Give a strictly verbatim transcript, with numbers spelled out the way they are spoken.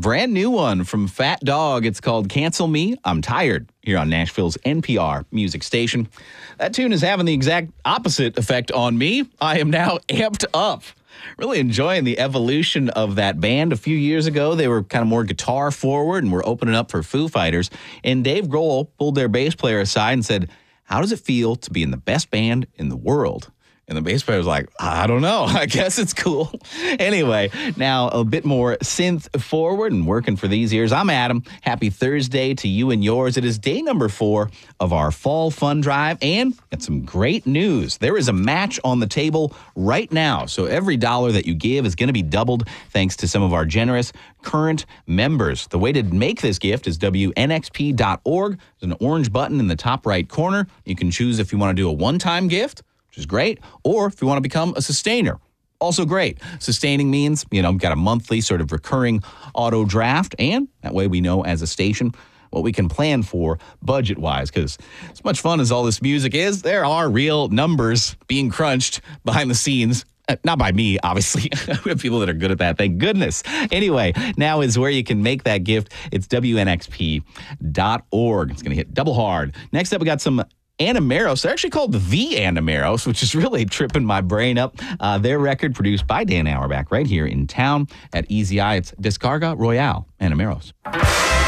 brand new one from Fat Dog. It's called Cancel Me, I'm Tired, here on Nashville's N P R music station. That tune is having the exact opposite effect on me. I am now amped up. Really enjoying the evolution of that band. A few years ago, they were kind of more guitar forward and were opening up for Foo Fighters. And Dave Grohl pulled their bass player aside and said, "How does it feel to be in the best band in the world?" And the bass player was like, I don't know. I guess it's cool. Anyway, now a bit more synth forward and working for these ears. I'm Adam. Happy Thursday to you and yours. It is day number four of our fall fun drive, and got some great news. There is a match on the table right now. So every dollar that you give is going to be doubled thanks to some of our generous current members. The way to make this gift is W N X P dot org. There's an orange button in the top right corner. You can choose if you want to do a one-time gift, which is great, or if you want to become a sustainer, also great. Sustaining means, you know, got a monthly sort of recurring auto draft, and that way we know as a station what we can plan for budget-wise, because as much fun as all this music is, there are real numbers being crunched behind the scenes. Uh, not by me, obviously. We have people that are good at that, thank goodness. Anyway, now is where you can make that gift. It's W N X P dot org. It's going to hit double hard. Next up, we got some Anamaros. They're actually called the Anamaros, which is really tripping my brain up. Uh, their record produced by Dan Auerbach right here in town at Easy Eye. It's Descarga Royale, Anamaros.